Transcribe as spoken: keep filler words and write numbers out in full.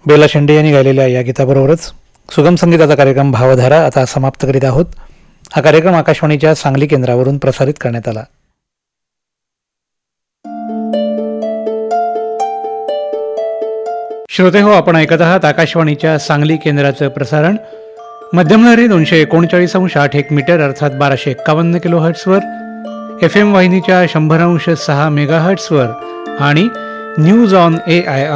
बेला शेंडे यांनी गायलेल्या या गीताबरोबरच सुगम संगीताचा कार्यक्रम भावधारा आता समाप्त करीत आहोत. हा कार्यक्रम आकाशवाणीच्या सांगली केंद्रावरून प्रसारित करण्यात आला. श्रोते हो, आपण ऐकत आहात आकाशवाणीच्या सांगली केंद्राचं प्रसारण मध्यमलहरी दोनशे एकोणचाळीस अंश आठ एक मीटर अर्थात बाराशे एक्कावन्न किलो हर्ट्सवर, एफ एम वाहिनीच्या शंभर अंश सहा मेगा हर्ट्सवर आणि न्यूज ऑन ए आय